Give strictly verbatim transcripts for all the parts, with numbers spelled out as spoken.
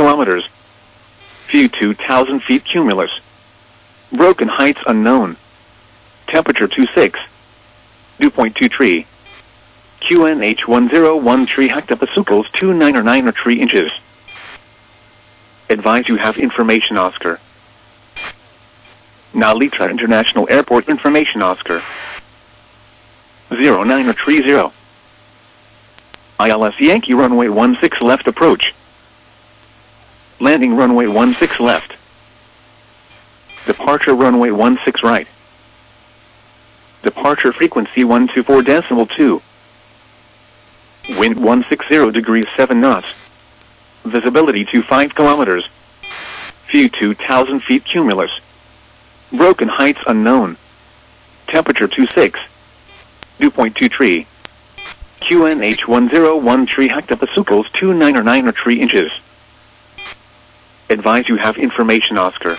kilometers. View two thousand feet cumulus. Broken heights unknown. Temperature two six. Dew point two three. Q N H one zero one three hectopascals two nine or nine or three inches. Advise you have information Oscar. Now Litra International Airport information Oscar. zero nine or three zero. I L S Yankee runway one six left approach. Landing runway one six left. Departure runway one six right. Departure frequency one two four decimal two. Wind one sixty degrees seven knots. Visibility to five kilometers. View two thousand feet cumulus. Broken heights unknown. Temperature two six. Dew point two three. Q N H one zero one three hectopascals two nine or nine or three inches. Advise you have information Oscar.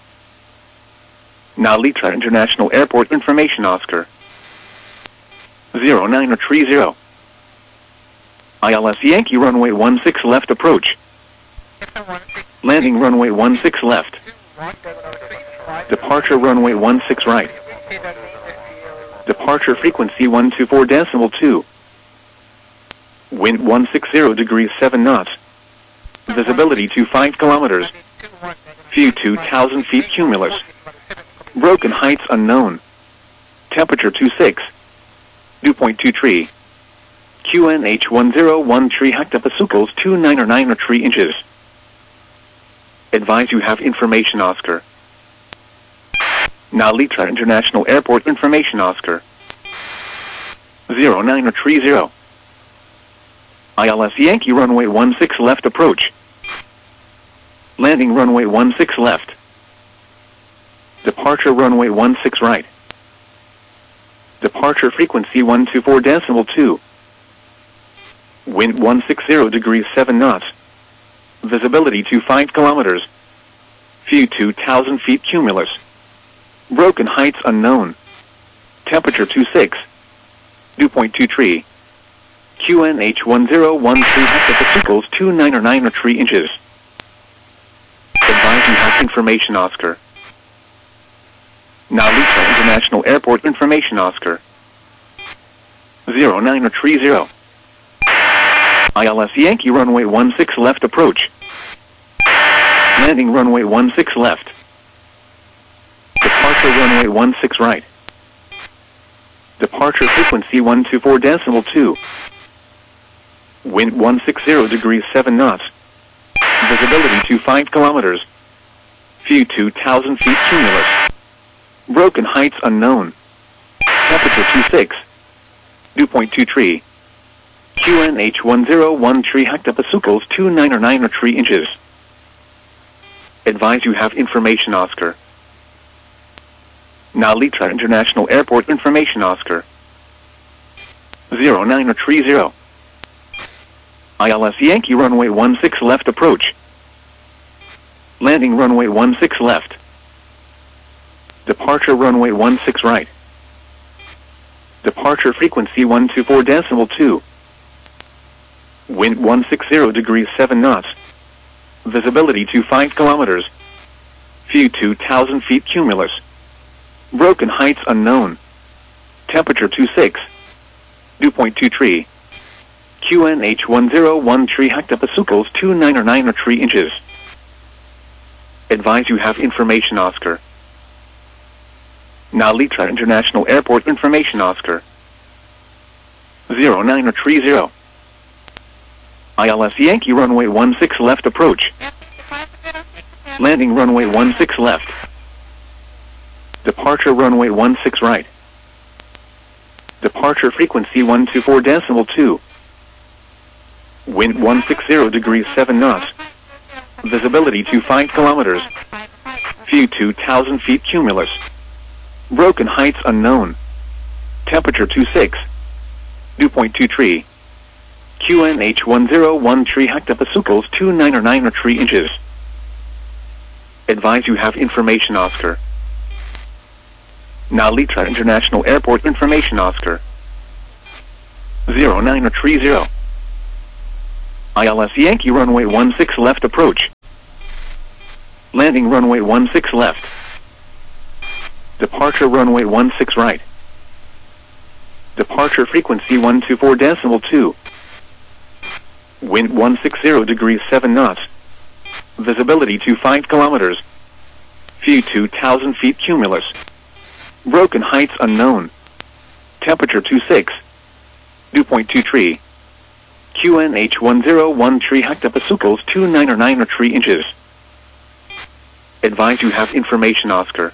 Now Litra International Airport information Oscar. zero nine or three zero. I L S Yankee runway one six left approach. Landing runway one six left. Departure runway one six right. Departure frequency one two four decimal two. Wind one sixty degrees seven knots. Visibility to five kilometers. View two thousand feet cumulus. Broken heights unknown. Temperature two six. Dew point two three. Q N H one zero one three hectopascals two nine or nine or three inches. Advise you have information Oscar. Now Litra International Airport information Oscar. zero nine or three zero. I L S Yankee runway one six left approach. Landing runway one six left. Departure runway one six right. Departure frequency one two four decimal two. Wind one sixty degrees seven knots. Visibility to five kilometers. View two thousand feet cumulus. Broken heights unknown. Temperature two six. Dew point two three. Q N H one zero one three hectopascals two nine or nine or three inches. Advise you have information Oscar. Now Litra International Airport information Oscar. zero nine or three zero. I L S Yankee runway one six left approach. Landing runway one six left. Departure runway one six right. Departure frequency one two four decimal two. Wind one sixty degrees seven knots. Visibility to five kilometers. View two thousand feet cumulus. Broken heights unknown. Temperature two six. Dew point two three. Q N H one zero one three hectopascals two nine or nine or three inches. Advise you have information Oscar. Now Litra International Airport information Oscar. zero nine or three zero. I L S Yankee runway one six left approach. Landing runway one six left. Departure runway one six right. Departure frequency one two four decimal two. Wind one sixty degrees seven knots. Visibility to five kilometers. View two thousand feet cumulus. Broken heights unknown. Temperature two six. Dew point two three. Q N H one zero one three hectopascals two nine or nine or three inches. Advise you have information Oscar. Now Litra International Airport information Oscar. zero nine or three zero. I L S Yankee runway one six left approach. Landing runway one six left. Departure runway one six right. Departure frequency one two four decimal two. Wind one sixty degrees seven knots. Visibility to five kilometers. View two thousand feet cumulus. Broken heights unknown. Temperature two six. Dew point two three. Q N H one zero one three hectopascals two nine or nine or three inches. Advise you have information Oscar. Now Litra International Airport information Oscar. zero nine or three zero. I L S Yankee runway one six left approach. Landing runway one six left. Departure runway one six right. Departure frequency one two four decimal two. Wind one sixty degrees seven knots. Visibility to five kilometers. View two thousand feet cumulus. Broken heights unknown. Temperature two six. Dew point two three. Q N H one zero one three hectopascals two nine or nine or three inches. Advise you have information Oscar.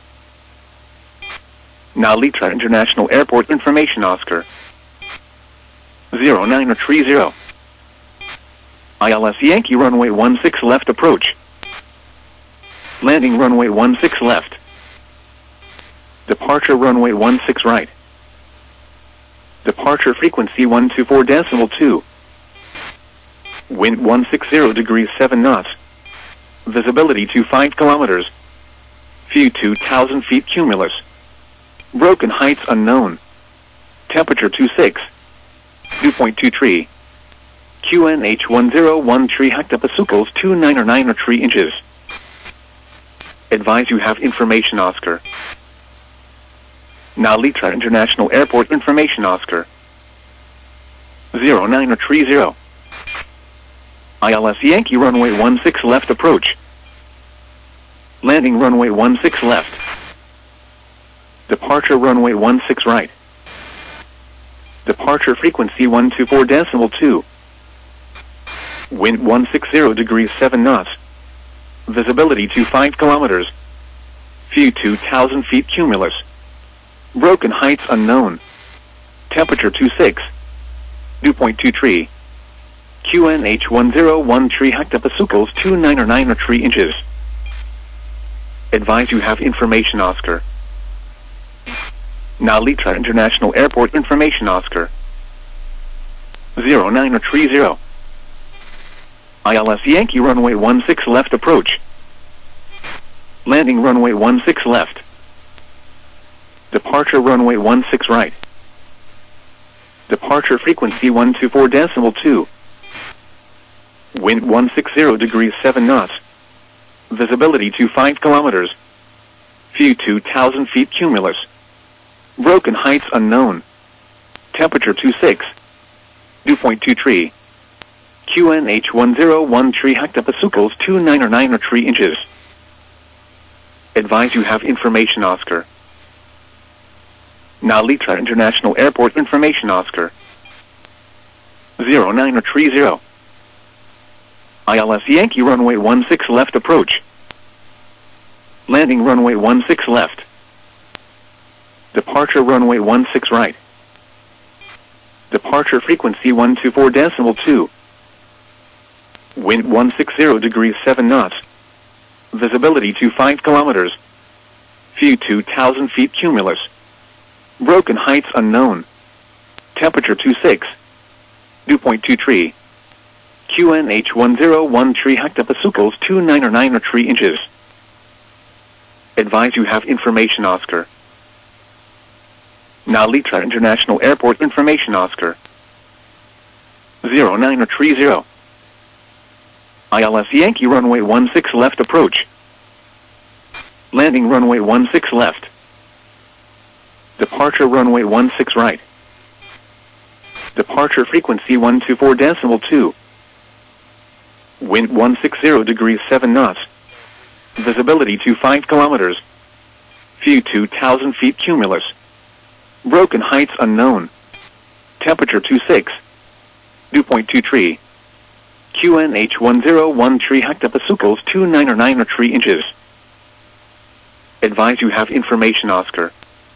Now Litra International Airport information Oscar. zero nine or three zero. I L S Yankee runway one six left approach. Landing runway one six left. Departure runway one six right. Departure frequency one two four decimal two. Wind one sixty degrees seven knots. Visibility to five kilometers. View two thousand feet cumulus. Broken heights unknown. Temperature two six. Dew point two three. Q N H one zero one three hectopascals two nine or nine or three inches. Advise you have information Oscar. Now Litra International Airport information Oscar. zero nine or three zero. I L S Yankee runway one six left approach. Landing runway one six left. Departure runway one six right. Departure frequency one two four decimal two. Wind one sixty degrees seven knots. Visibility to five kilometers. View two thousand feet cumulus. Broken heights unknown. Temperature two six. Dew point two three. Q N H one zero one three hectopascals two nine or nine or three inches. Advise you have information Oscar. Now Litra International Airport information Oscar. zero nine or three zero. I L S Yankee runway one six left approach. Landing runway one six left. Departure runway one six right. Departure frequency one two four decimal two. Wind one sixty degrees seven knots. Visibility to five kilometers. View two thousand feet cumulus. Broken heights unknown. Temperature two six. Dew point two three. Q N H one zero one three hectopascals two nine or nine or three inches. Advise you have information Oscar. Now Litra International Airport information Oscar. zero nine or three zero. I L S Yankee runway one six left approach. Landing runway one six left. Departure runway one six right. Departure frequency one two four decimal two. Wind one sixty degrees seven knots. Visibility to five kilometers. View two thousand feet cumulus. Broken heights unknown. Temperature two six. Dew point two three. Q N H one zero one three hectopascals two nine or nine or three inches. Advise you have information Oscar. Now Litra International Airport information Oscar. zero nine or three zero. I L S Yankee runway one six left approach. Landing runway one six left. Departure runway one six right. Departure frequency one two four decimal two. Wind one sixty degrees seven knots. Visibility to five kilometers. View two thousand feet cumulus. Broken heights unknown. Temperature two six. Dew point two three. Q N H one zero one three hectopascals two nine or nine or three inches. Advise you have information Oscar.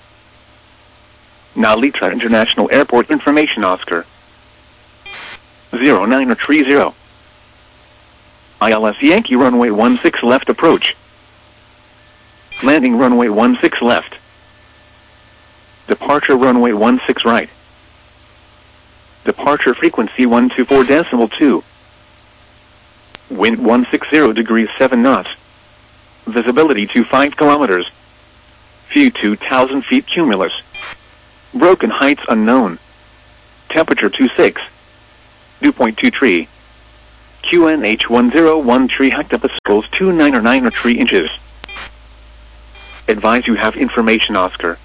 Now Litra International Airport information Oscar. zero nine or three zero. I L S Yankee runway one six left approach. Landing runway one six left. Departure runway one six right. Departure frequency one two four decimal two. Wind one sixty degrees seven knots. Visibility to five kilometers. View two thousand feet cumulus. Broken heights unknown. Temperature two six. Dew point two three. Q N H one zero one three hectopascals two nine nine or three inches. Advise you have information Oscar.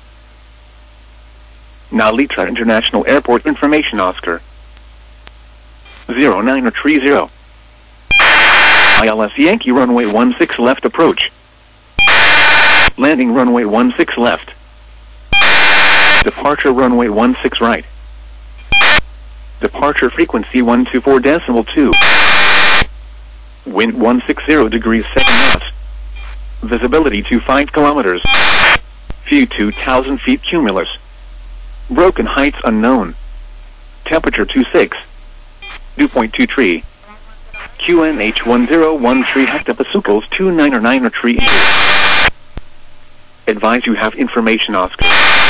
Narita International Airport information Oscar. zero nine or three zero. I L S Yankee runway one six left approach. Landing runway one six left. Departure runway one six right. Departure frequency one two four decimal two. Wind one sixty degrees seven knots. Visibility to five kilometers. View two thousand feet cumulus. Broken heights unknown. Temperature twenty-six. Dew point two three. Q N H one zero one three hectopascals two nine nine or three inches. Advise you have information Oscar.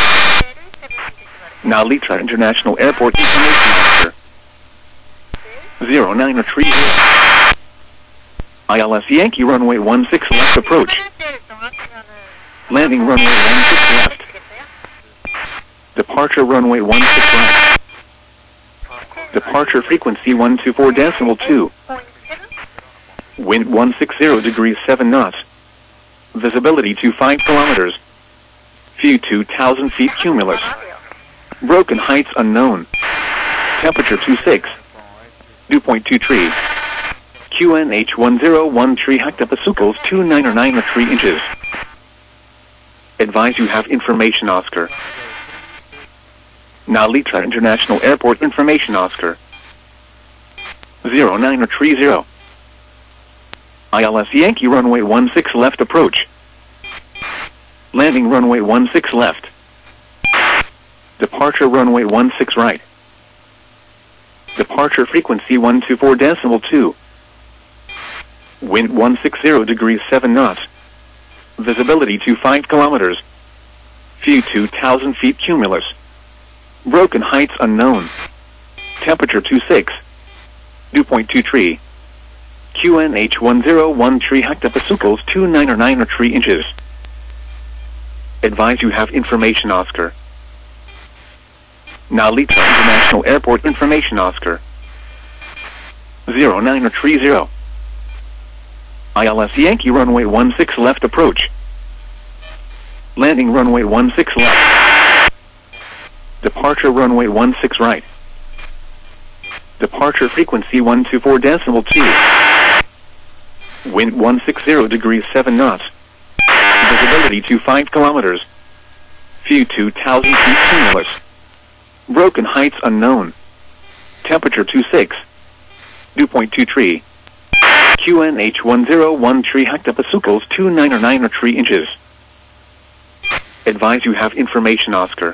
Narita International Airport information Oscar. zero nine or three zero. I L S Yankee runway one six left approach. Landing runway one six left. Departure runway one six right. Departure frequency one two four decimal two. Wind one sixty degrees seven knots. Visibility to five kilometers. View two thousand feet cumulus. Broken heights unknown. Temperature twenty-six. Dew point two three. Q N H one zero one three hectopascals two nine nine or three inches. Advise you have information Oscar. Narita International Airport information Oscar. zero nine or three zero. I L S Yankee runway one six left approach. Landing runway one six left. Departure runway one six right. Departure frequency one two four decimal two. Wind one sixty degrees seven knots. Visibility to five kilometers. View two thousand feet cumulus. Broken heights unknown. Temperature twenty-six. Dew point two three. Q N H one zero one three hectopascals two nine nine or three inches. Advise you have information Oscar. Narita International Airport information Oscar. zero nine or three zero. I L S Yankee runway one six left approach. Landing runway one six left. Departure runway one six right. Departure frequency one two four decimal two. Wind one sixty degrees seven knots. Visibility to five kilometers. View two thousand feet cumulus. Broken heights unknown. Temperature twenty-six. Dew point two three. Q N H one zero one three hectopascals two nine nine or three inches. Advise you have information Oscar.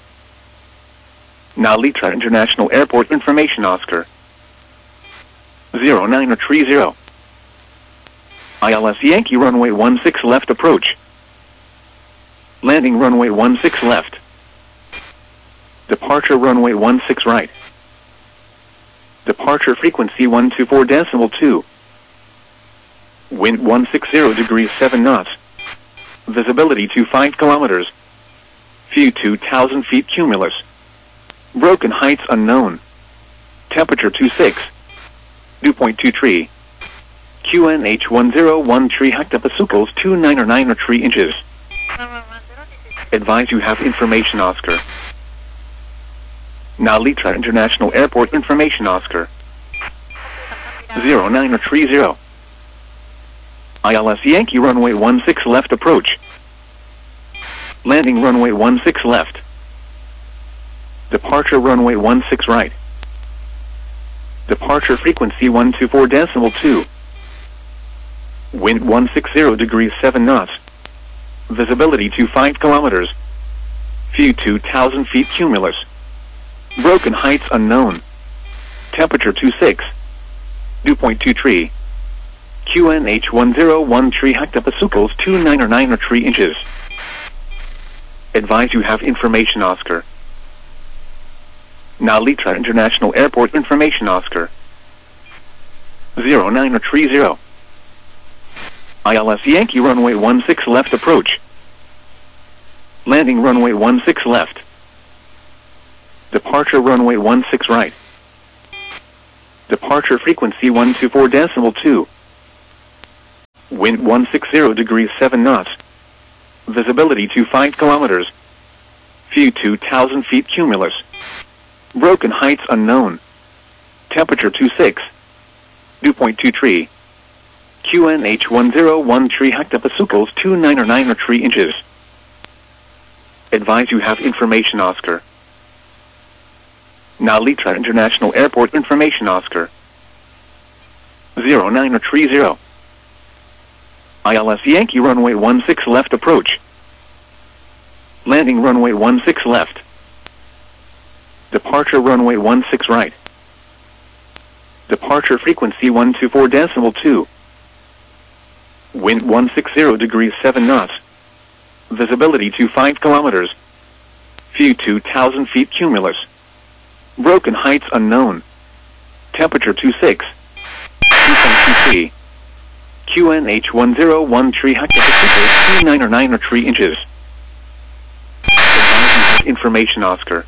Narita International Airport information Oscar. zero nine or three zero. I L S Yankee runway one six left approach. Landing runway one six left. Departure runway one six right. Departure frequency one two four decimal two. Wind one sixty degrees seven knots. Visibility to five kilometers. View two thousand feet cumulus. Broken heights unknown. Temperature twenty-six. Dew point two three. Q N H one zero one three hectopascals two nine nine or three inches. Advise you have information Oscar. Narita International Airport information Oscar. zero nine or three zero. I L S Yankee runway one six left approach. Landing runway one six left. Departure runway one six right. Departure frequency one two four decimal two. Wind one sixty degrees seven knots. Visibility to five kilometers. View two thousand feet cumulus. Broken heights unknown. Temperature twenty-six. Dew point two three. Q N H one zero one three hectopascals two nine nine or three inches. Advise you have information Oscar. Narita International Airport information Oscar. zero nine or three zero. I L S Yankee runway one six left approach. Landing runway one six left. Departure runway one six right. Departure frequency one two four decimal two. Wind one sixty degrees seven knots. Visibility to five kilometers. View two thousand feet cumulus. Broken heights unknown. Temperature twenty-six. Dew point two three. Q N H one zero one three hectopascals two nine nine or three inches. Advise you have information Oscar. Now Litra International Airport information Oscar. zero nine or three zero. I L S Yankee runway one six left approach. Landing runway one six left. Departure runway one six right. Departure frequency one two four decimal two. Wind one sixty degrees seven knots. Visibility to five kilometers. View two thousand feet cumulus. Broken heights unknown. Temperature twenty-six. Dew point two three. Q N H one zero one three hectopascals two nine nine or three inches. Information Oscar.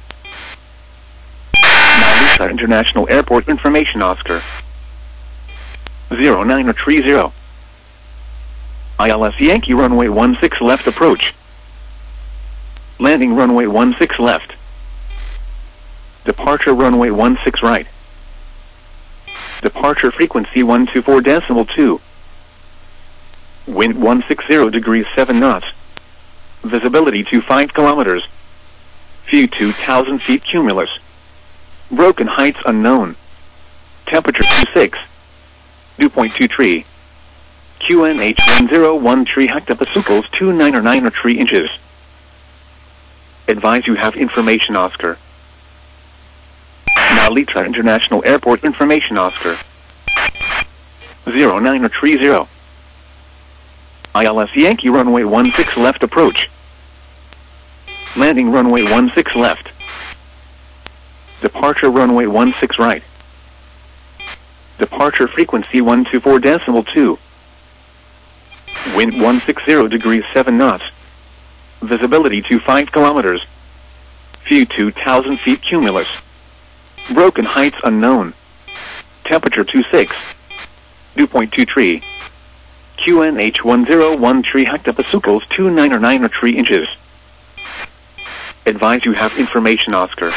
Now Lisa International Airport information Oscar. zero nine or three zero. I L S Yankee runway one six left approach. Landing runway one six left. Departure runway one six right. Departure frequency one two four decimal two. Wind one sixty degrees seven knots. Visibility to five kilometers. View two thousand feet cumulus. Broken heights unknown. Temperature twenty-six. Dew point two three. Q N H one zero one three hectopascals two nine nine or three inches. Advise you have information Oscar. Now Litra International Airport information Oscar. zero nine or three zero. I L S Yankee runway one six left approach. Landing runway one six left. Departure runway one six right. Departure frequency one two four decimal two. Wind one sixty degrees seven knots. Visibility to five kilometers. View two thousand feet cumulus. Broken heights unknown. Temperature twenty-six. Dew point two three. Q N H one zero one three hectopascals two nine nine or three inches. Advise you have information Oscar.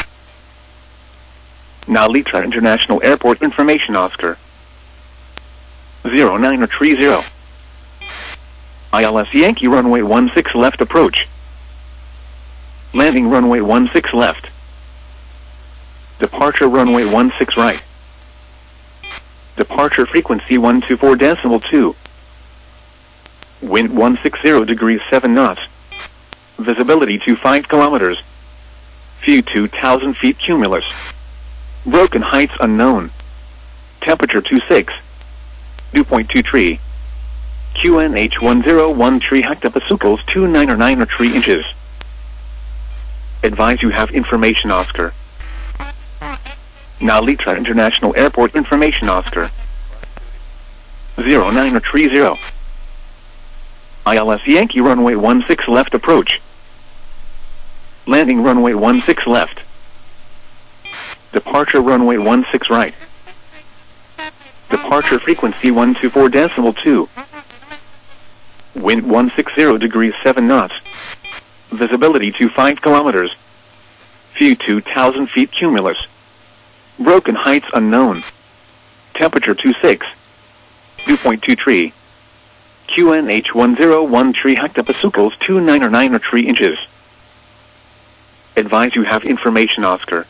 Now Litra International Airport information Oscar. zero nine or three zero. I L S Yankee runway one six left approach. Landing runway one six left. Departure runway one six right. Departure frequency one two four decimal two. Wind one sixty degrees seven knots. Visibility to five kilometers. View two thousand feet cumulus. Broken heights unknown. Temperature twenty-six. Dew point two three. Q N H one zero one three hectopascals two nine nine or three inches. Advise you have information Oscar. Now Litra International Airport information Oscar. zero nine or three zero. I L S Yankee runway one six left approach. Landing runway one six left. Departure runway one six right. Departure frequency one two four decimal two. Wind one sixty degrees seven knots. Visibility to five kilometers. View two thousand feet cumulus. Broken heights unknown. Temperature twenty-six. Dew point two three. Q N H one zero one three hectopascals two nine nine or three inches. Advise you have information Oscar.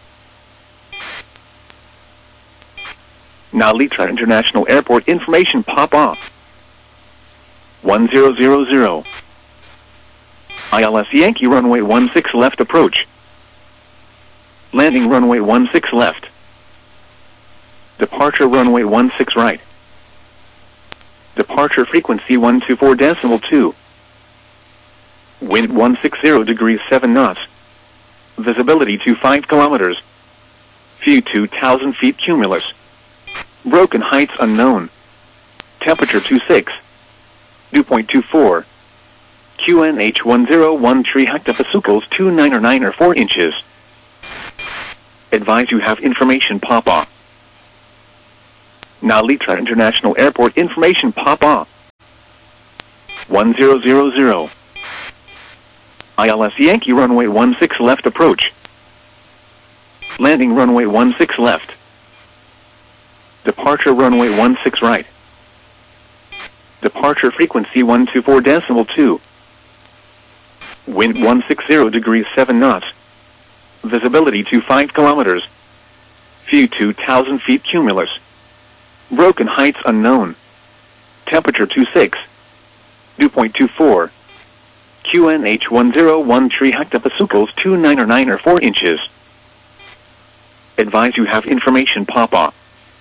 Now Litra International Airport information pop off. one zero zero zero. I L S Yankee runway one six left approach. Landing runway one six left. Departure runway one six right. Departure frequency one two four decimal two. Wind one sixty degrees seven knots. Visibility to five kilometers. View two thousand feet cumulus. Broken heights unknown. Temperature twenty-six. Dew point two four. Q N H one zero one three hectopascals two nine nine or four inches. Advise you have information pop off. Now Litra International Airport information pop-up. one zero zero zero. I L S Yankee runway one six left approach. Landing runway one six left. Departure runway one six right. Departure frequency one two four decimal two. Wind one sixty degrees seven knots. Visibility to five kilometers. View two thousand feet cumulus. Broken heights unknown. Temperature two six. Dew point two four. Q N H one zero one three hectopascals two nine or nine or four inches. Advise you have information pop-up.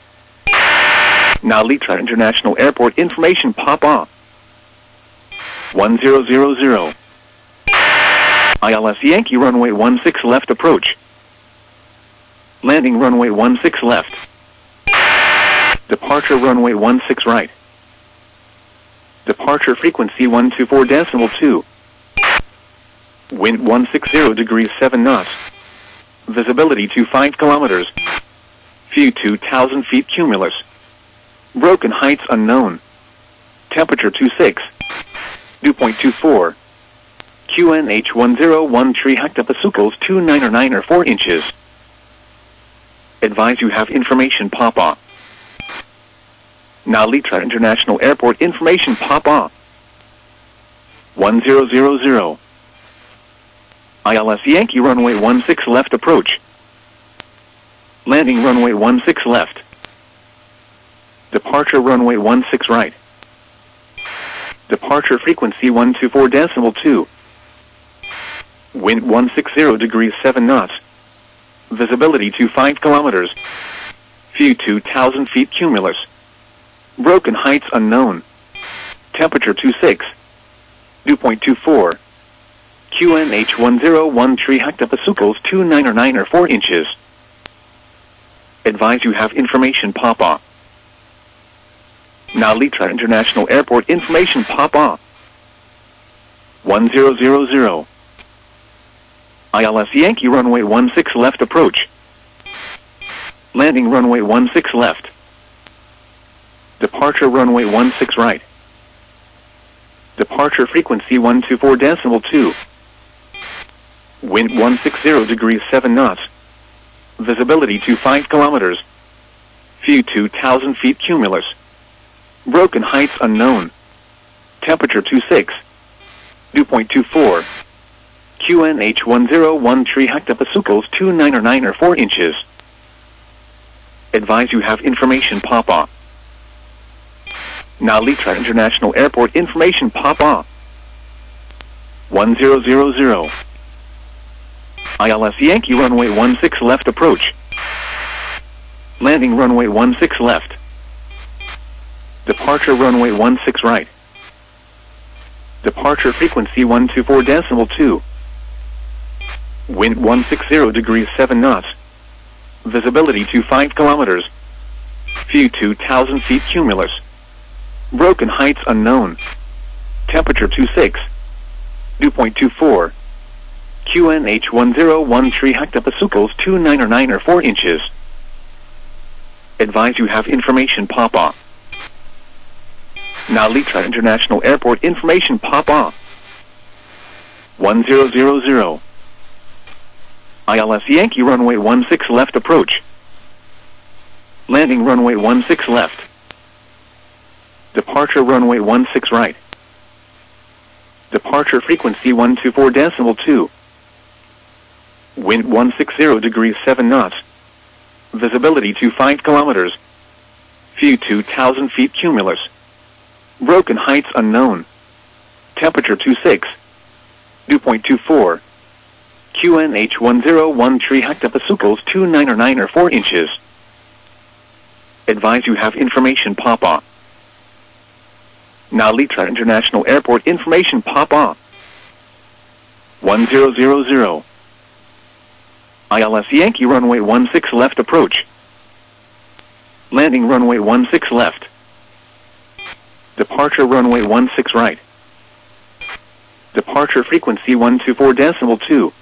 Now Litra International Airport information pop-up. one zero zero zero. I L S Yankee runway one six left approach. Landing runway one six left. Departure runway one six right. Departure frequency one two four decimal two. Wind one sixty degrees seven knots. Visibility to five kilometers. View two thousand feet cumulus. Broken heights unknown. Temperature two six. Dew point two four. Q N H one zero one three hectopascals two nine or nine or four inches. Advise you have information pop-up. Now Litra International Airport information pop-up. one zero zero zero. I L S Yankee runway one six left approach. Landing runway one six left. Departure runway one six right. Departure frequency one two four decimal two. Wind one sixty degrees seven knots. Visibility to five kilometers. View two thousand feet cumulus. Broken heights unknown. Temperature two six. Dew point two four. Q N H one zero one three hectopascals two nine or nine or four inches. Advise you have information pop-up. Now Litra International Airport information pop-up. one zero zero zero. I L S Yankee runway one six left approach. Landing runway one six left. Departure runway one six right. Departure frequency one two four decimal two. Wind one sixty degrees seven knots. Visibility to five kilometers. View two thousand feet cumulus. Broken heights unknown. Temperature two six. Dew point two four. Q N H one zero one three hectopascals two nine or nine or four inches. Advise you have information pop-up. Now Litra International Airport information pop-up. one zero zero zero. I L S Yankee runway one six left approach. Landing runway one six left. Departure runway one six right. Departure frequency one two four decimal two. Wind one sixty degrees seven knots. Visibility to five kilometers. View two thousand feet cumulus. Broken heights unknown. Temperature two six. Dew point two four. Q N H one zero one three hectopascals two nine or nine or four inches. Advise you have information pop-up. Now Litra International Airport information pop-up. one zero zero zero. I L S Yankee runway one six left approach. Landing runway one six left. Departure runway one six right. Departure frequency one two four decimal two. Wind one sixty degrees seven knots. Visibility to five kilometers. View two thousand feet cumulus. Broken heights unknown. Temperature two six. Dew point two four. Q N H one zero one three hectopascals two nine or nine or four inches. Advise you have information pop-up. Now Litra International Airport information pop-up. one zero zero zero. I L S Yankee runway one six left approach. Landing runway one six left. Departure runway one six right. Departure frequency one two four decimal two.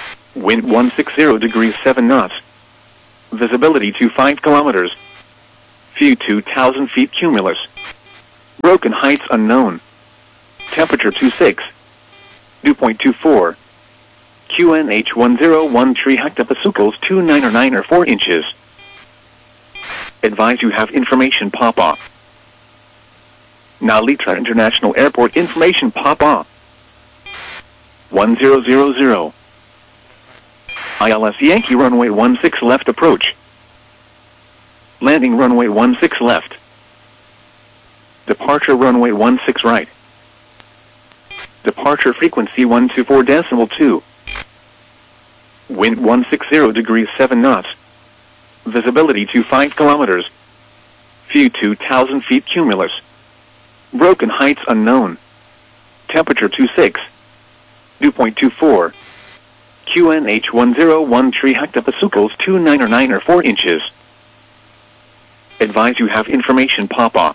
Wind one sixty degrees seven knots. Visibility to five kilometers. View two thousand feet cumulus. Broken heights unknown. Temperature twenty-six. Dew point two four. Q N H one zero one three hectopascals two nine or nine or four inches. Advise you have information pop off. Now Litra International Airport information pop off. one zero zero zero. I L S Yankee runway one six left approach. Landing runway one six left. Departure runway one six right. Departure frequency one two four decimal two. Wind one sixty degrees seven knots. Visibility twenty-five kilometers. View two thousand feet cumulus. Broken heights unknown. Temperature twenty-six. Dew point two four. Q N H one zero one three hectopascals two nine or nine or four inches. Advise you have information pop off.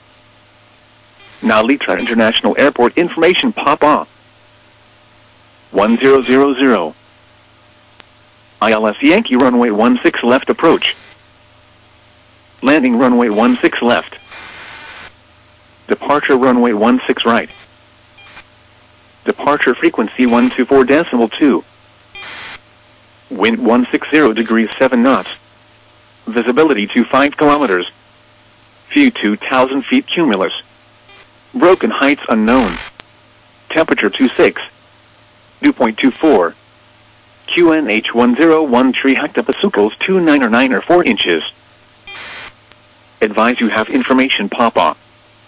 Now Litra International Airport information pop off. one zero zero zero. I L S Yankee runway one six left approach. Landing runway one six left. Departure runway one six right. Departure frequency one two four decimal two. Wind one sixty degrees seven knots. Visibility twenty-five kilometers. View two thousand feet cumulus. Broken heights unknown. Temperature twenty-six. Dew point two four. Q N H one zero one three hectopascals two nine or nine or four inches. Advise you have information pop off.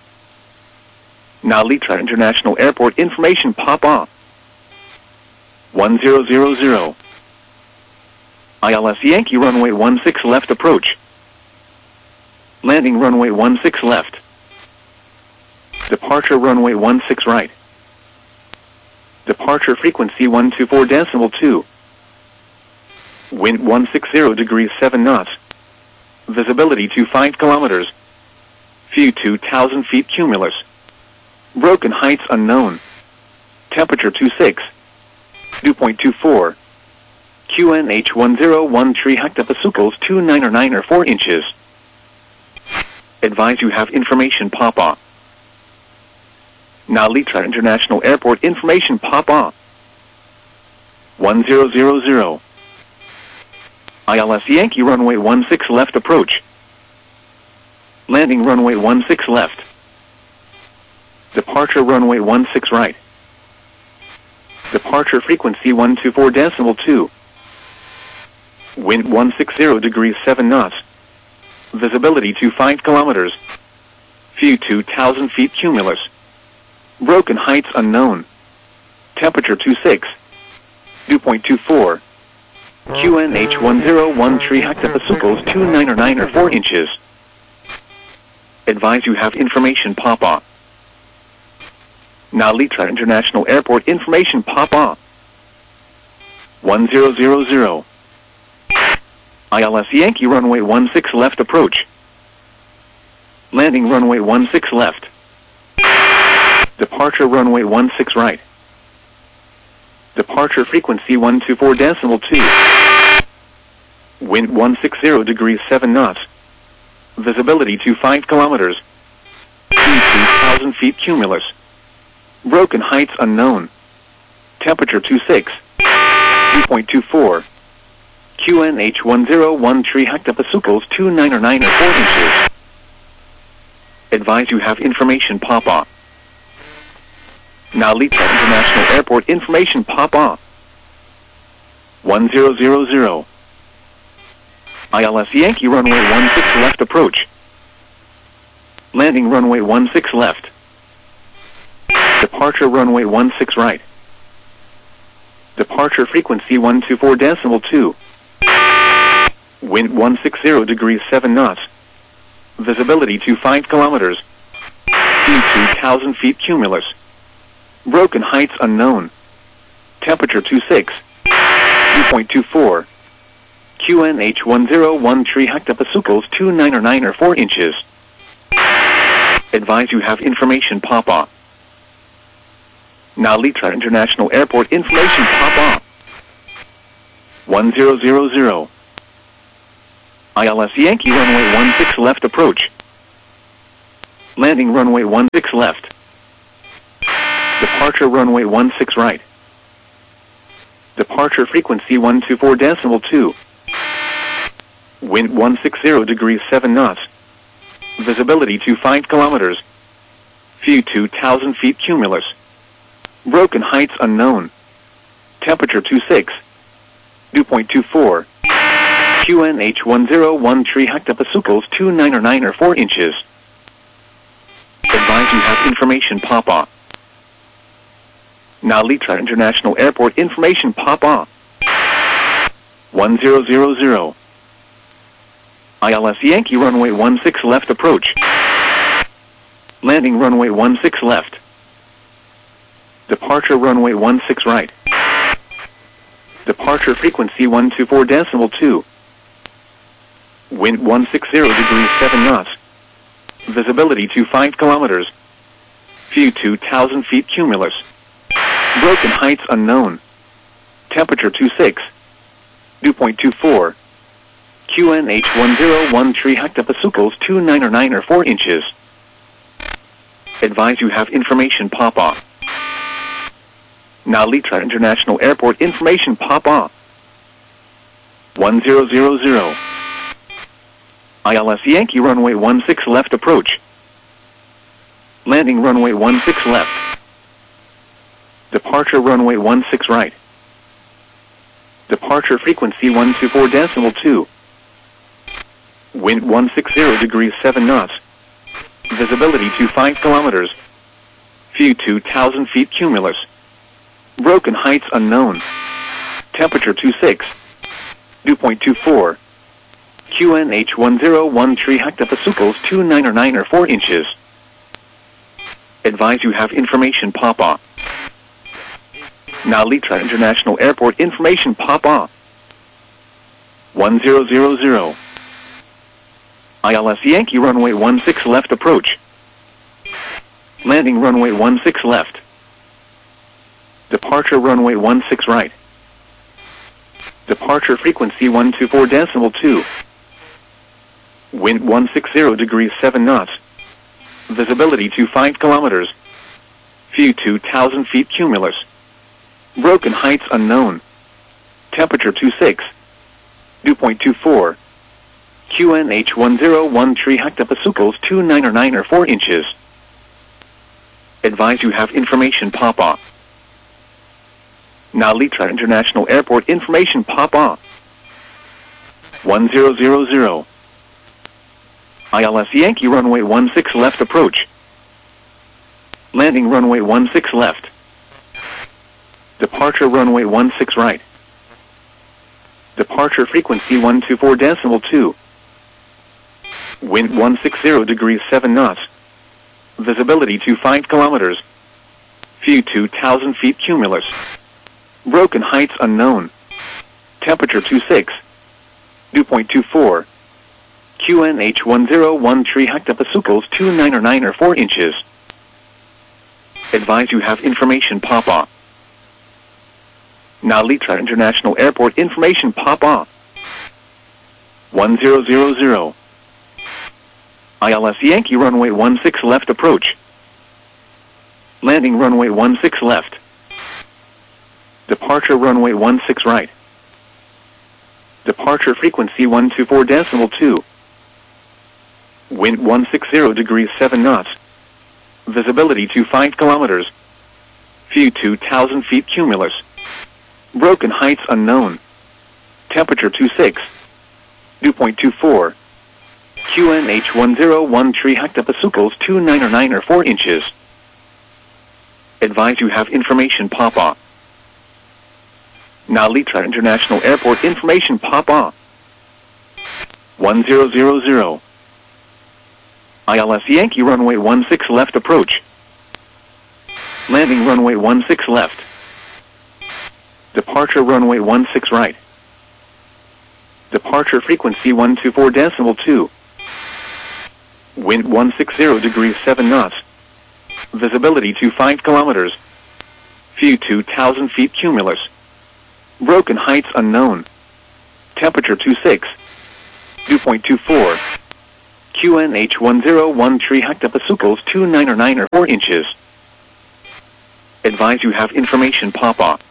Now Litra International Airport information pop off. one zero zero zero. I L S Yankee runway one six left approach. Landing runway one six left. Departure runway one six right. Departure frequency one two four decimal two. Wind one sixty degrees seven knots. Visibility twenty-five kilometers. View two thousand feet cumulus. Broken heights unknown. Temperature twenty-six. Dew point two four. Q N H one zero one three hectopascals two nine or nine or four inches. Advise you have information pop off. Now Litra International Airport information pop off. one zero zero zero. I L S Yankee runway one six left approach. Landing runway one six left. Departure runway one six right. Departure frequency one two four decimal two. Wind one sixty degrees seven knots. Visibility twenty-five kilometers. View two thousand feet cumulus. Broken heights unknown. Temperature twenty-six. Dew point two four. Q N H one zero one three hectopascals two nine or nine or four inches. Advise you have information pop off. Now Litra International Airport information pop off. one zero zero zero. I L S Yankee runway one six left approach. Landing runway one six left. Departure runway one six right. Departure frequency one two four decimal two. Wind one sixty degrees seven knots. Visibility twenty-five kilometers. View two thousand feet cumulus. Broken heights unknown. Temperature twenty-six. Dew point two four. Q N H one zero one three hectopascals two nine or nine or four inches. Advise you have information pop off. Now Litra International Airport information pop off. one zero zero zero. I L S Yankee runway one six left approach. Landing runway one six left. Departure runway one six right. Departure frequency one two four decimal two. Wind one sixty degrees seven knots. Visibility twenty-five kilometers. View two thousand feet cumulus. Broken heights unknown. Temperature twenty-six. Dew point two four. Q N H one zero one three hectopascals two nine or nine or four inches. Advise you have information pop off. Now Litra International Airport information pop off. one zero zero zero. I L S Yankee runway one six left approach. Landing runway one six left. Departure runway one six right. Departure frequency one two four decimal two. Wind one sixty degrees seven knots. Visibility to five kilometers. View two thousand feet cumulus. Broken heights unknown. Temperature two six. Dew point two four. Q N H one zero one three hectopascals two nine or nine or four inches. Advise you have information pop-off. Now Litra International Airport information pop-off. one zero zero zero. I L S Yankee runway one six left approach. Landing runway one six left. Departure runway one six right. Departure frequency one two four decimal two. Wind one sixty degrees seven knots. Visibility to five kilometers. View two thousand feet cumulus. Broken heights unknown. Temperature two six. Dew point two four. Q N H one zero one three hectopascals two nine or nine or four inches. Advise you have information pop-off. Now Litra International Airport information pop-off. one zero zero zero. I L S Yankee runway one six left approach. Landing runway one six left. Departure runway one six right. Departure frequency one two four decimal two. Wind one sixty degrees seven knots. Visibility to five kilometers. View two thousand feet cumulus. Broken heights unknown. Temperature two six. Dew point two four. Q N H one zero one three hectopascals two nine or nine or four inches. Advise you have information pop-off. Now Litra International Airport information pop-off. one zero zero zero. I L S Yankee runway one six left approach. Landing runway one six left. Departure runway one six right. Departure frequency one two four decimal two. Wind one sixty degrees seven knots. Visibility to five kilometers. View two thousand feet cumulus. Broken heights unknown. Temperature two six. Dew point two four. Q N H one zero one three hectopascals two nine or nine or four inches. Advise you have information pop-off. Now Litra International Airport information pop-off. one zero zero zero. I L S Yankee runway one six left approach. Landing runway one six left. Departure runway one six right. Departure frequency one two four decimal two. Wind one sixty degrees seven knots. Visibility to five kilometers. View two thousand feet cumulus. Broken heights unknown. Temperature two six. Dew point two four. Q N H one zero one three hectopascals two nine or nine or four inches. Advise you have information pop-off. Now Litra International Airport information pop-off. one zero zero zero. I L S Yankee runway one six left approach. Landing runway one six left. Departure runway one six right. Departure frequency one two four decimal two. Wind one sixty degrees seven knots. Visibility to five kilometers. View two thousand feet cumulus. Broken heights unknown. Temperature two six. Dew point two four. Q N H one zero one three hectopascals two nine or nine or four inches. Advise you have information pop-off. Now Litra International Airport information pop-off. one zero zero zero. I L S Yankee runway one six left approach. Landing runway one six left. Departure runway one six right. Departure frequency one two four decimal two. Wind one sixty degrees seven knots. Visibility to five kilometers. View two thousand feet cumulus. Broken heights unknown. Temperature two six. two point two four. Q N H one zero one three hectopascals two nine nine or four inches. Advise you have information pop-up.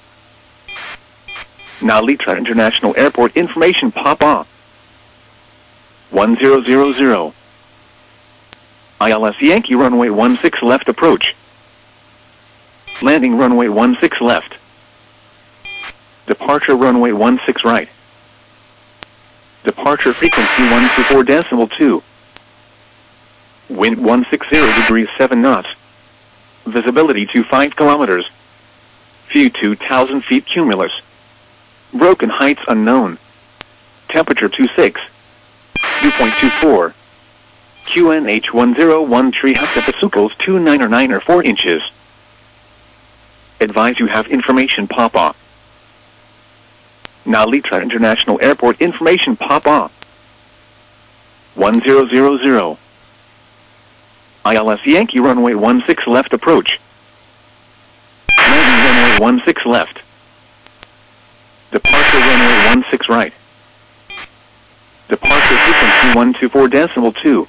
Nalitra International Airport information pop-up. one zero zero zero. I L S Yankee runway one six left approach. Landing runway one six left. Departure runway one six right. Departure frequency one two four decimal two. Wind one sixty degrees seven knots. Visibility to five kilometers. View two thousand feet cumulus. Broken heights unknown. Temperature twenty-six. dew point two four. Q N H one zero one three hectopascals two nine nine or four inches. Advise you have information pop-up. Nalitra International Airport information pop-up. one zero zero zero. I L S Yankee runway one six left approach. Landing runway one six left. Departure runway one six right. Departure frequency one two four decimal two.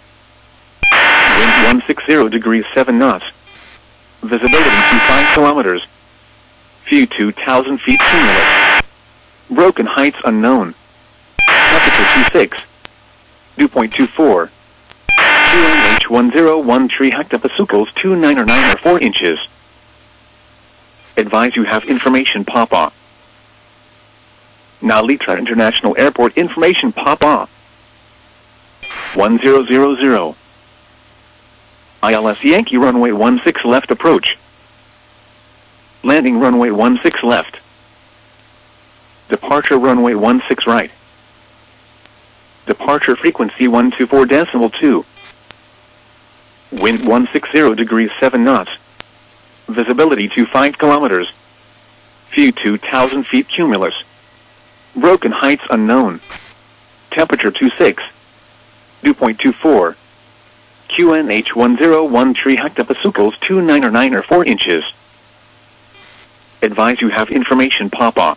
Wind one sixty degrees seven knots. Visibility to five kilometers. View two thousand feet cumulus. Broken heights unknown. Temperature twenty-six. dew point two four. Q N H one zero one three hectopascals two nine nine or four inches. Advise you have information pop-up. Nalitra International Airport information pop-up. one zero zero zero. I L S Yankee runway one six left approach. Landing runway one six left. Departure runway one six right. Departure frequency one two four decimal two. Wind one sixty degrees seven knots. Visibility to five kilometers. View two thousand feet cumulus. Broken heights unknown. Temperature twenty-six. dew point two four. Q N H one zero one three hectopascals two nine nine or four inches. Advise you have information pop-up.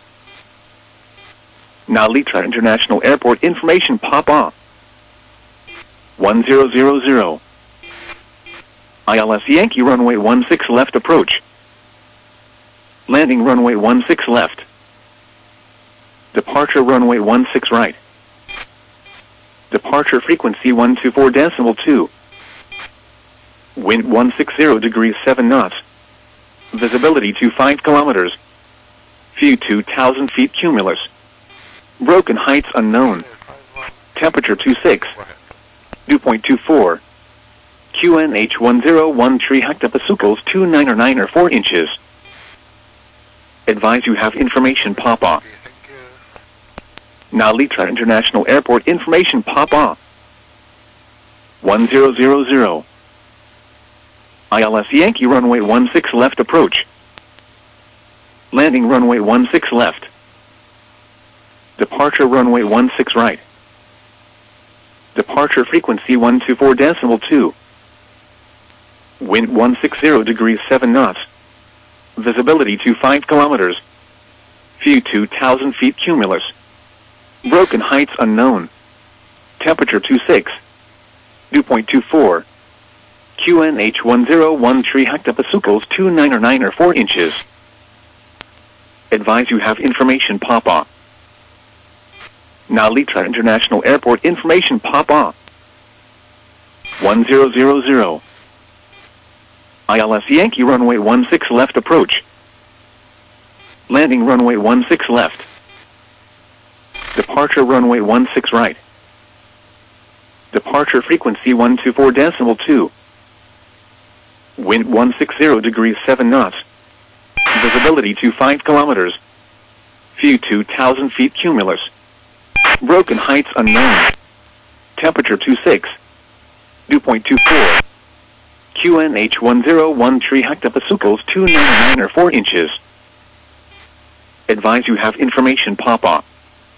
Nalitra International Airport information pop-up. one zero zero zero. I L S Yankee runway one six left approach. Landing runway one six left. Departure runway one six right. Departure frequency one two four decimal two. Wind one sixty degrees seven knots. Visibility to five kilometers. View two thousand feet cumulus. Broken heights unknown. Temperature twenty-six. dew point two four. Q N H one zero one three hectopascals two nine nine or four inches. Advise you have information pop-up. Nalitra International Airport information pop-up. one zero zero zero. I L S Yankee runway one six left approach. Landing runway one six left. Departure runway one six right. Departure frequency one two four decimal two. Wind one sixty degrees seven knots. Visibility to five kilometers. View two thousand feet cumulus. Broken heights unknown. Temperature twenty-six. dew point two four. Q N H one zero one three hectopascals two nine nine or four inches. Advise you have information pop-up. Nalitra International Airport information pop-up. one zero zero zero. I L S Yankee runway one six left approach. Landing runway one six left. Departure runway one six right. Departure frequency one two four decimal two. Wind one sixty degrees seven knots. Visibility to five kilometers. View two thousand feet cumulus. Broken heights unknown. Temperature twenty-six. dew point two four. Q N H one zero one three hectopascals two nine nine or four inches. Advise you have information pop-up.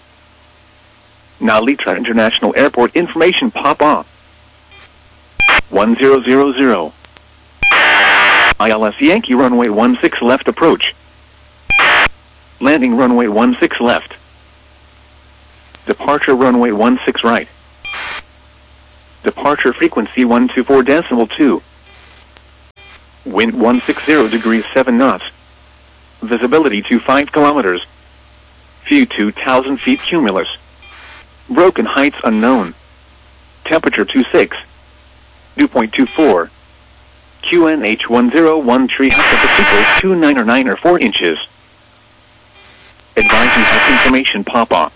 Nalitra International Airport information pop-up. one zero zero zero. I L S Yankee runway one six left approach. Landing runway one six left. Departure runway one six right. Departure frequency one two four decimal two. Wind one sixty degrees seven knots. Visibility to five kilometers. View two thousand feet cumulus. Broken heights unknown. Temperature two six. Dew point two four. Q N H one zero one three hectopascals two nine or nine or four inches. Advise you have information pop on.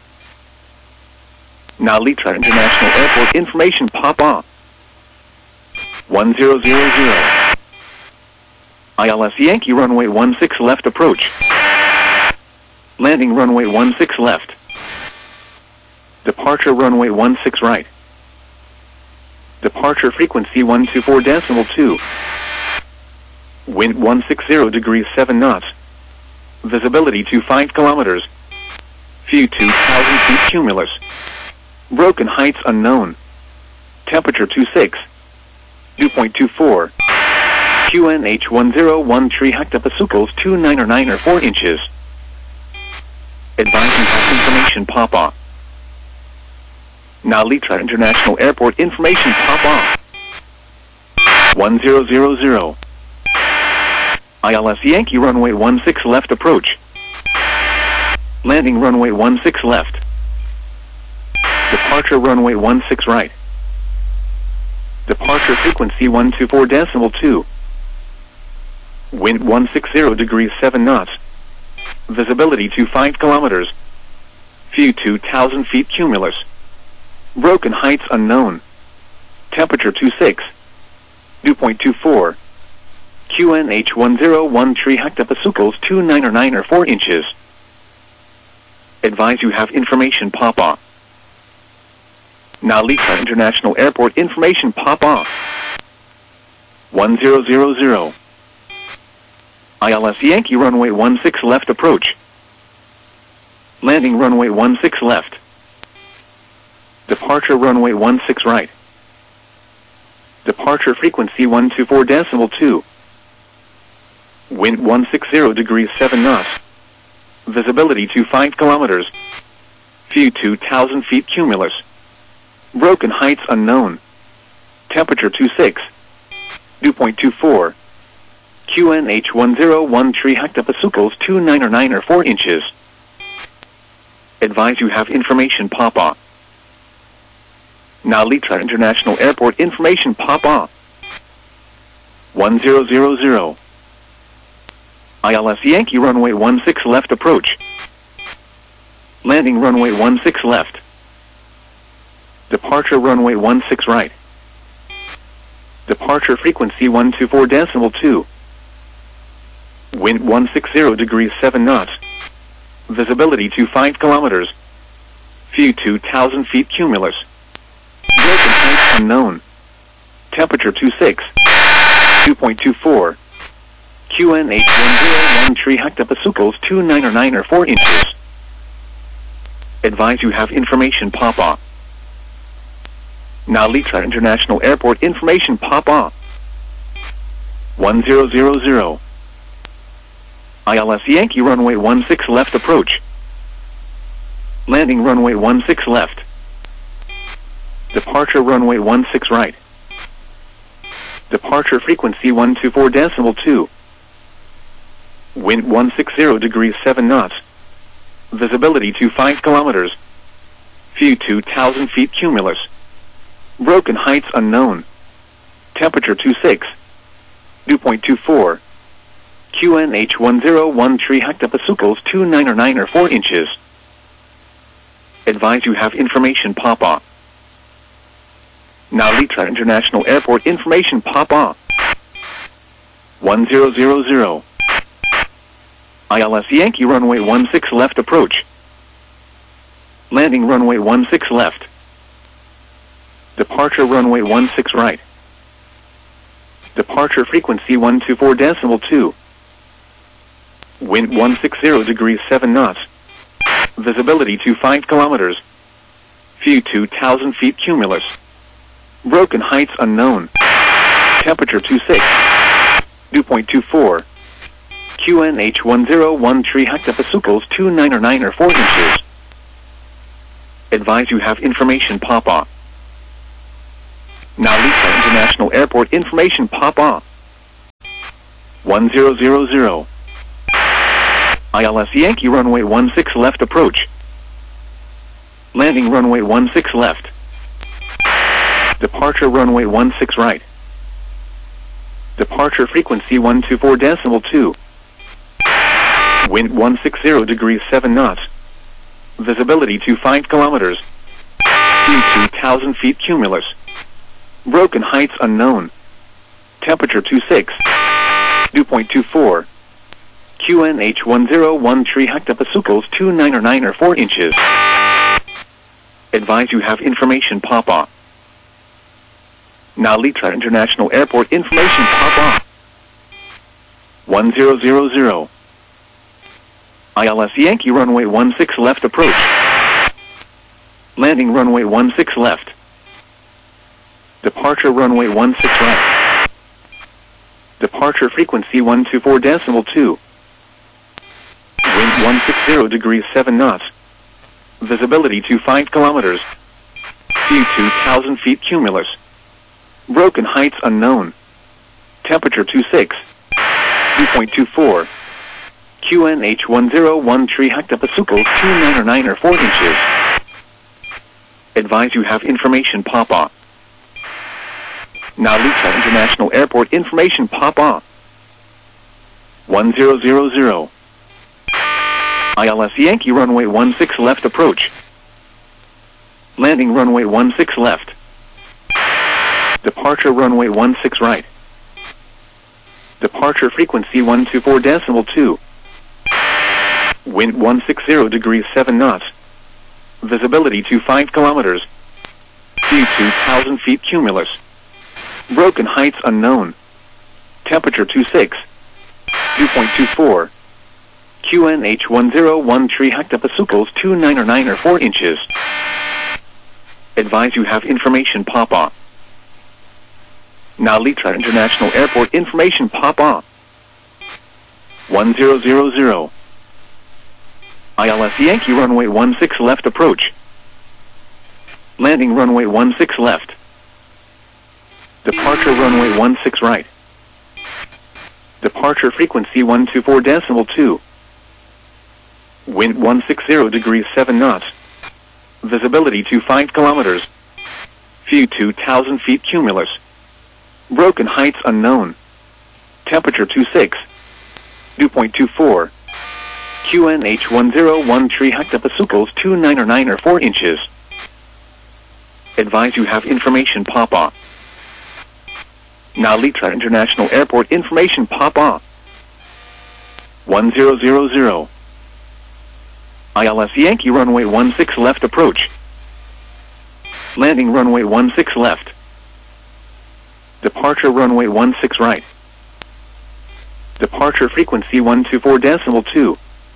Nalitra International Airport information pop on. one zero zero zero. I L S Yankee runway one six left approach. Landing runway one six left. Departure runway one six right. Departure frequency one two four decimal two. Wind one sixty degrees seven knots. Visibility to five kilometers. View two thousand feet cumulus. Broken heights unknown. Temperature two six. Dew point two four. Q N H one zero one three hectopascals two nine or nine or four inches. Advise you have information pop on. Nalitra International Airport information pop on. one zero zero zero. I L S Yankee runway one six left approach. Landing runway one six left. Departure runway one six right. Departure frequency one two four decimal two. Wind one sixty degrees seven knots. Visibility to five kilometers. View two thousand feet cumulus. Broken heights unknown. Temperature two six. Dew point two four. Q N H one zero one three hectopascals two nine or nine or four inches. Advise you have information pop on. Nalitra International Airport information pop on. one zero zero zero. I L S Yankee runway one six left approach. Landing runway one six left. Departure runway one six right. Departure frequency one two four decimal two. Wind one sixty degrees seven knots. Visibility to five kilometers. View two thousand feet cumulus. Broken heights unknown. Temperature two six. Dew point two four. Q N H one zero one three hectopascals two nine or nine or four inches. Advise you have information pop on. Nalitra International Airport information pop on. one zero zero zero. I L S Yankee runway one six left approach. Landing runway one six left. Departure runway one six right. Departure frequency one two four decimal two. Wind one sixty degrees seven knots. Visibility to five kilometers. View two thousand feet cumulus. Broken heights unknown. Temperature two six. Dew point two four. Q N H one zero one three hectopascals two nine or nine or four inches. Advise you have information pop on. Nalitra International Airport information pop on. one zero zero zero. I L S Yankee runway one six left approach. Landing runway one six left. Departure runway one six right. Departure frequency one two four decimal two. Wind one sixty degrees seven knots. Visibility to five kilometers. View two thousand feet cumulus. Broken heights unknown. Temperature two six. Dew point two four. Q N H one zero one three hectopascals two nine or nine or four inches. Advise you have information pop on. Nalitra International Airport information pop on. one zero zero zero. I L S Yankee runway one six left approach. Landing runway one six left. Departure runway one six right. Departure frequency one two four decimal two. Wind one sixty degrees seven knots. Visibility to five kilometers. View two thousand feet cumulus. Broken heights unknown. Temperature two six. Dew point two four. Q N H one zero one three hectopascals two nine or nine or four inches. Advise you have information pop up. Now Lisa International Airport information pop up. one zero zero zero. I L S Yankee runway one six left approach. Landing runway one six left. Departure runway one six right. Departure frequency one two four decimal two. Wind one sixty degrees seven knots. Visibility to five kilometers. Speed two thousand feet cumulus. Broken heights unknown. Temperature two six. Dew point two four. Q N H one zero one three hectopascals two nine or nine or four inches. Advise you have information pop up. Now Litra International Airport information pop up. one zero zero zero. I L S Yankee runway one six left approach. Landing runway one six left. Departure runway one six right. Departure frequency one two four decimal two. Wind one sixty degrees seven knots. Visibility to five kilometers. Speed two thousand feet cumulus. Broken heights unknown. Temperature two six. Dew point two four. Q N H one zero one three hectopascals two nine or nine or four inches. Advise you have information pop up. Now Lisa International Airport information pop up. one zero zero zero. I L S Yankee runway one six left approach. Landing runway one six left. Departure runway one six right. Departure frequency one two four decimal two. Wind one sixty degrees seven knots. Visibility to five kilometers. Speed two thousand feet cumulus. Broken heights unknown. Temperature two six. Dew point two four. Q N H one zero one three hectopascals two nine or nine or four inches. Advise you have information pop up. Now Litra International Airport information pop up. one zero zero zero. I L S Yankee runway one six left approach. Landing runway one six left. Departure runway one six right. Departure frequency one two four decimal two. Wind one sixty degrees seven knots. Visibility to five kilometers. View two thousand feet cumulus. Broken heights unknown. Temperature two six. Dew point two four. Q N H one zero one three hectopascals two nine or nine or four inches. Advise you have information pop up. Now Litra International Airport information pop up. one zero zero zero. I L S Yankee runway one six left approach. Landing runway one six left. Departure runway one six right. Departure frequency one two four decimal two.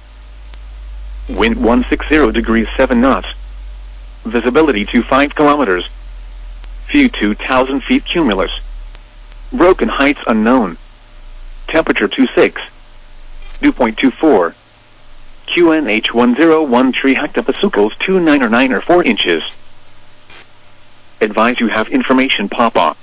Wind one sixty degrees seven knots. Visibility to five kilometers. View two thousand feet cumulus. Broken heights unknown. Temperature two six. Dew point two four. Q N H one zero one three hectopascals two nine or nine or four inches. Advise you have information pop up.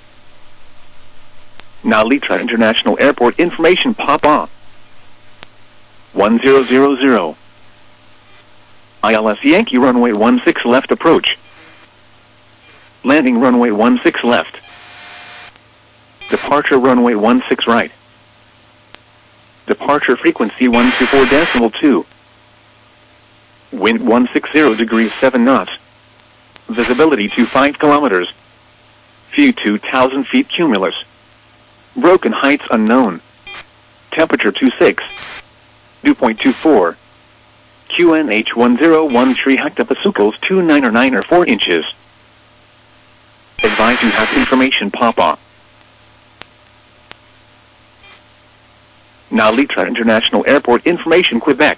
Now Litra International Airport information pop up. one zero zero zero. I L S Yankee runway one six left approach. Landing runway one six left. Departure runway one six right. Departure frequency one two four decimal two. Wind one sixty degrees seven knots. Visibility to five kilometers. View two thousand feet cumulus. Broken heights unknown. Temperature two six. Dew point two four. Q N H one zero one three hectopascals two nine or nine or four inches. Advise you have information pop up. Now Litra International Airport information Quebec.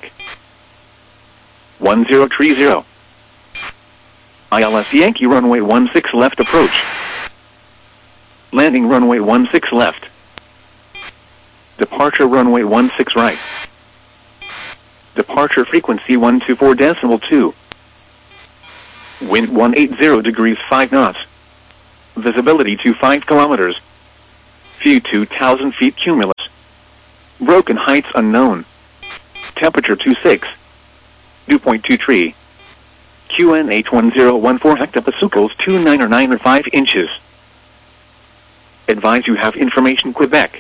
one zero three zero. I L S Yankee runway one six left approach. Landing runway one six left. Departure runway one six right. Departure frequency one two four decimal two. Wind one eighty degrees five knots. Visibility to five kilometers. View two thousand feet cumulus. Broken heights unknown. Temperature twenty-six. Dew point two three. Q N eight one zero one four hectopascals two nine or nine or five inches. Advise you have information Quebec.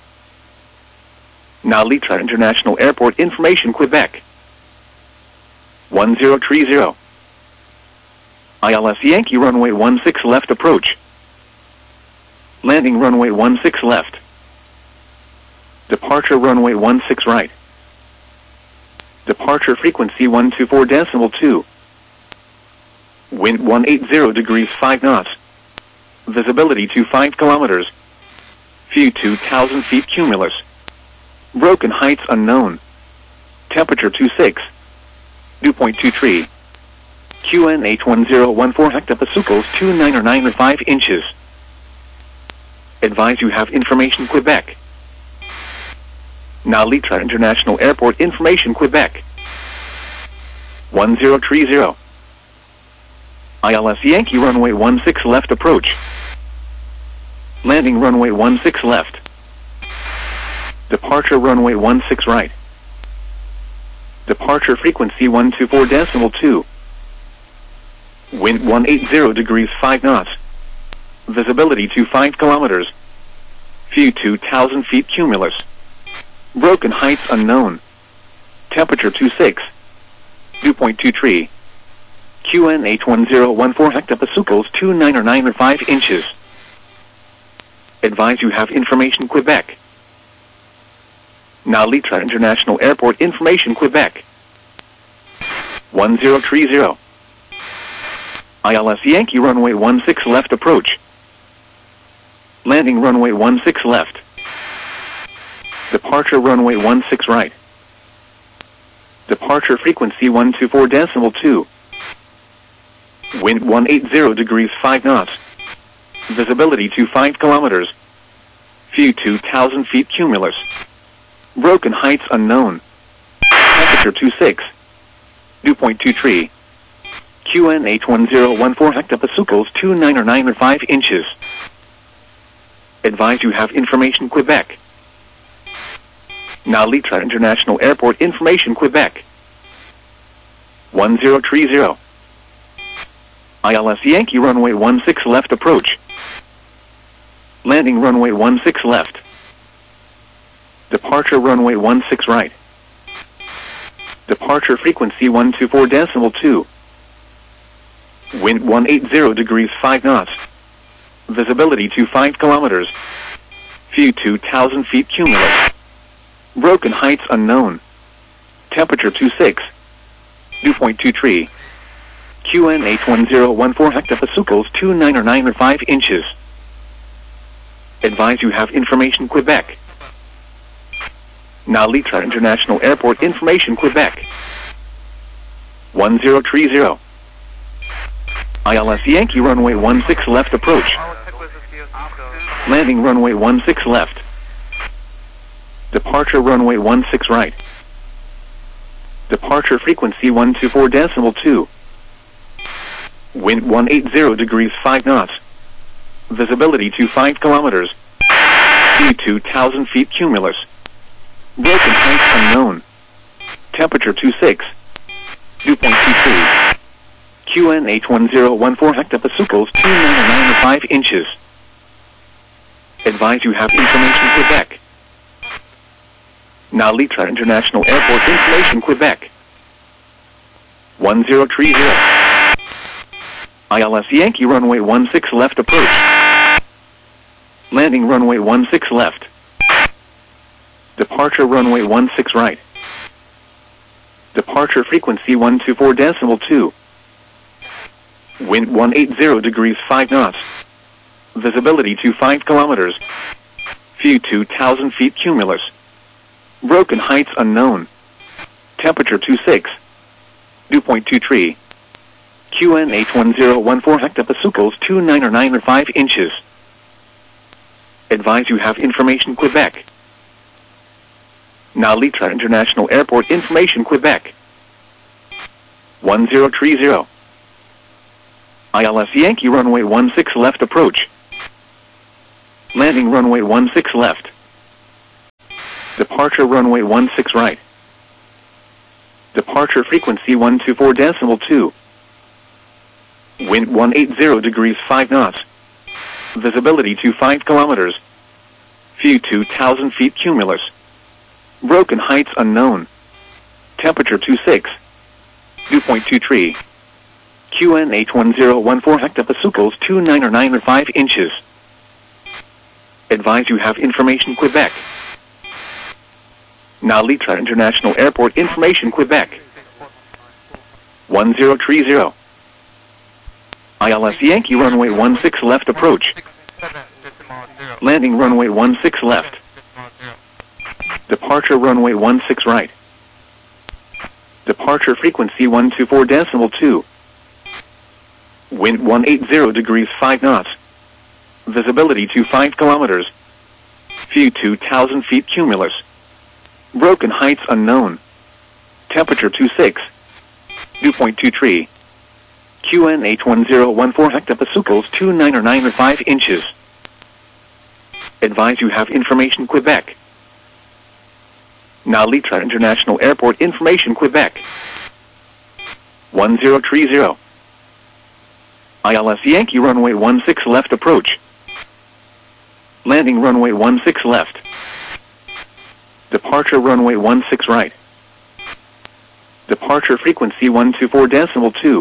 Now Litra International Airport information Quebec. one zero three zero. I L S Yankee runway one six left approach. Landing runway one six left. Departure runway one six right. Departure frequency one two four decimal two. Wind one eighty degrees five knots. Visibility to five kilometers. View two thousand feet cumulus. Broken heights unknown. Temperature twenty-six. Dew point two three. Q N eight one zero one four hectopascals two nine or nine or five inches. Advise you have information Quebec. Now Litra International Airport information Quebec. one zero three zero. I L S Yankee runway one six left approach. Landing runway one six left. Departure runway one six right. Departure frequency one two four decimal two. Wind one eighty degrees five knots. Visibility to five kilometers. View two thousand feet cumulus. Broken heights unknown. Temperature twenty-six. Dew point two three. Q N eight one zero one four hectopascals two nine or nine or five inches. Advise you have information Quebec. Now Litra International Airport information Quebec. one zero three zero. I L S Yankee runway one six left approach. Landing runway one six left. Departure runway one six right. Departure frequency one two four decimal two. Wind one eighty degrees five knots. Visibility to five kilometers. View two thousand feet cumulus. Broken heights unknown. Temperature twenty-six. Dew point two three. Q N eight one zero one four hectopascals two nine or nine or five inches. Advise you have information Quebec. Now Litra International Airport information Quebec. one zero three zero. I L S Yankee runway one six left approach. Landing runway one six left. Departure runway one six right. Departure frequency one two four decimal two. Wind one eighty degrees five knots. Visibility to five kilometers. View two thousand feet cumulus. Broken heights unknown. Temperature twenty-six. Dew point two three. Q N eight one zero one four hectopascals two nine or nine or five inches. Advise you have information Quebec. Now Litra International Airport information Quebec. one zero three zero. I L S Yankee runway one six left approach. Landing runway one six left. Departure runway one six right. Departure frequency one two four decimal two. Wind one eighty degrees five knots. Visibility to five kilometers. View two thousand feet cumulus. Broken heights unknown. Temperature twenty-six. Dew point two three. Q N eight one zero one four hectopascals two nine or nine or five inches. Advise you have information Quebec. Now Litra International Airport information Quebec. one zero three zero. I L S Yankee runway one six left approach. Landing runway one six left. Departure runway one six right. Departure frequency one two four decimal two. Wind one eighty degrees five knots. Visibility to five kilometers. View two thousand feet cumulus. Broken heights unknown. Temperature twenty-six. Dew point two three. Q N eight one zero one four hectopascals two nine or nine or five inches. Advise you have information Quebec. Now Litra International Airport information Quebec. one zero three zero. I L S Yankee runway one six left approach. Landing runway one six left. Departure runway one six right. Departure frequency one two four decimal two. Wind one eighty degrees five knots. Visibility to five kilometers. View two thousand feet cumulus. Broken heights unknown. Temperature two six. Dew point two three. Q N H one zero one four hectopascals two nine or nine or five inches. Advise you have information Quebec. Now Litra International Airport information Quebec. one zero three zero. I L S Yankee runway one six left approach. Landing runway one six left. Departure runway one six right. Departure frequency one two four decimal two. Wind one eighty degrees five knots. Visibility to five kilometers. View two thousand feet cumulus. Broken heights unknown. Temperature two six. Dew point two three. Q N H one zero one four hectopascals two nine or nine or five inches. Advise you have information Quebec. Now Litra International Airport information Quebec. one zero three zero. I L S Yankee runway one six left approach. Landing runway one six left. Departure runway one six right. Departure frequency one two four decimal two.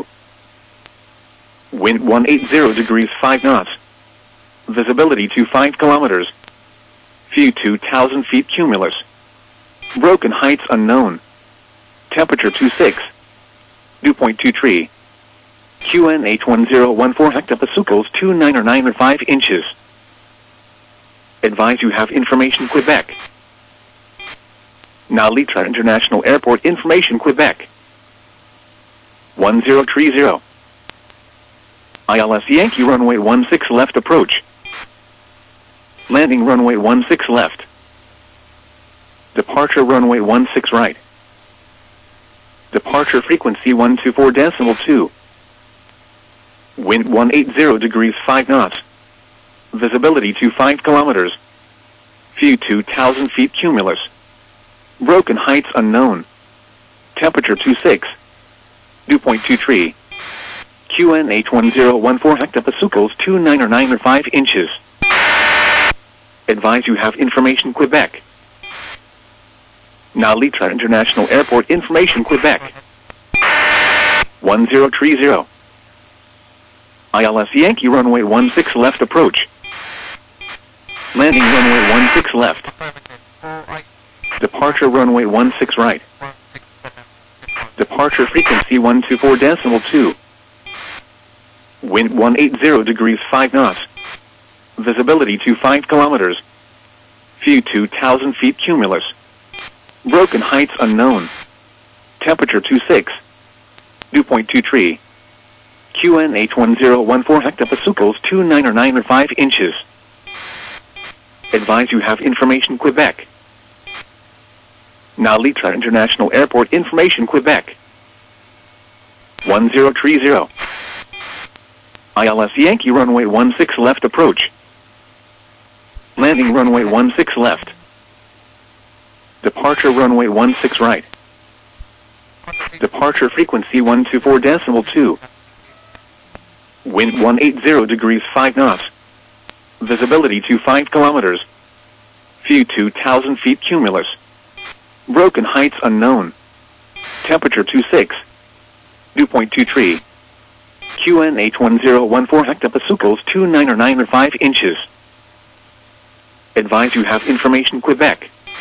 Wind one eighty degrees five knots. Visibility to five kilometers. View two thousand feet cumulus. Broken heights unknown. Temperature two six. Dew point two three. Q N H one zero one four hectopascals two nine or nine or five inches. Advise you have information Quebec. Now Litra International Airport information Quebec. one zero three zero. I L S Yankee runway one six left approach. Landing runway one six left. Departure runway one six right. Departure frequency one two four decimal two. Wind one eighty degrees five knots. Visibility to five kilometers. View two thousand feet cumulus. Broken heights unknown. Temperature two six. Dew point two three. Q N H one zero one four hectopascals two nine or nine or five inches. Advise you have information Quebec. Now Litra International Airport information Quebec. one zero three zero. I L S Yankee runway one six left approach. Landing runway one six left. Departure runway one six right. Departure frequency one two four decimal two. Wind one eighty degrees five knots. Visibility to five kilometers. View two thousand feet cumulus. Broken heights unknown. Temperature two six. Dew point two three. Q N H one zero one four hectopascals two nine or nine or five inches. Advise you have information Quebec. Now Litra International Airport information Quebec. one zero three zero. I L S Yankee runway one six left approach. Landing runway one six left. Departure runway one six right. Departure frequency one two four decimal two. Wind one eighty degrees five knots. Visibility to five kilometers. View two thousand feet cumulus. Broken heights unknown. Temperature two six. Dew point two three. Q N H one zero one four hectopascals two nine or nine or five inches. Advise you have information Quebec.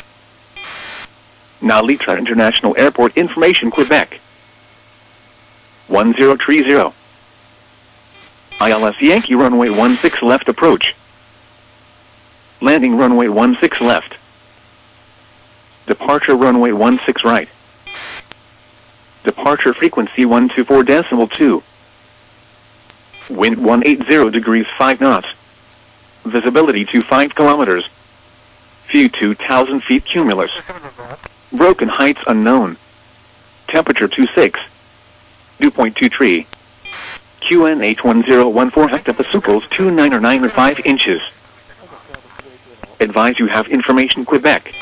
Now Litra International Airport information Quebec. one zero three zero. I L S Yankee runway one six left approach. Landing runway one six left. Departure runway one six right. Departure frequency one two four decimal two. Wind one eighty degrees five knots. Visibility to five kilometers. View two thousand feet cumulus. Broken heights unknown. Temperature two six. Dew point two three. Q N H one zero one four hectopascals two nine or nine or five inches. Advise you have information Quebec.